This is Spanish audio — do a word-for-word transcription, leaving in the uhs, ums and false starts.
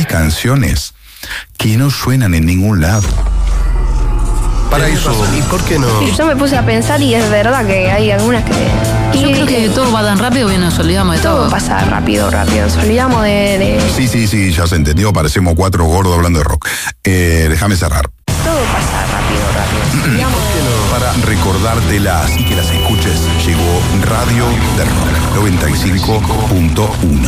Hay canciones que no suenan en ningún lado. Para eso... ¿Y por qué no? Y yo me puse a pensar y es verdad que hay algunas que... Yo y, creo que todo va tan rápido que nos olvidamos de todo. Todo pasa rápido, rápido. Nos olvidamos de... de... Sí, sí, sí, ya se entendió. Parecemos cuatro gordos hablando de rock. Eh, déjame cerrar. Todo pasa rápido, rápido. Nos olvidamos de... Para recordártelas y que las escuches, llegó Radio de Rock noventa y cinco punto uno.